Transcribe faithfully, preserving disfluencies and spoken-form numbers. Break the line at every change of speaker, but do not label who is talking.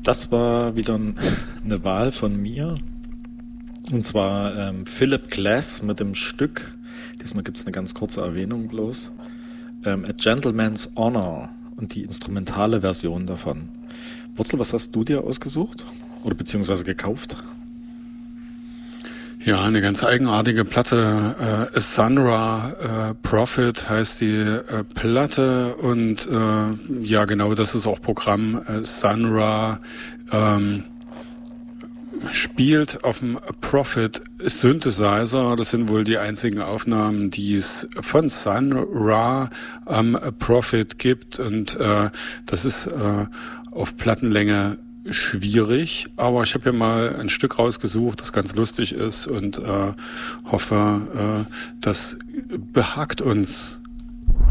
Das war wieder ein, eine Wahl von mir. Und zwar ähm, Philip Glass mit dem Stück. Diesmal gibt es eine ganz kurze Erwähnung bloß. Ähm, A Gentleman's Honor und die instrumentale Version davon. Wurzel, was hast du dir ausgesucht? Oder beziehungsweise gekauft?
Ja, eine ganz eigenartige Platte. Äh, Sun Ra äh, Prophet heißt die äh, Platte und äh, ja, genau, das ist auch Programm. Äh, Sun Ra ähm, spielt auf dem Prophet Synthesizer. Das sind wohl die einzigen Aufnahmen, die es von Sun Ra am Prophet gibt und äh, das ist äh, auf Plattenlänge schwierig, aber ich habe hier mal ein Stück rausgesucht, das ganz lustig ist und äh, hoffe, äh, das behagt uns.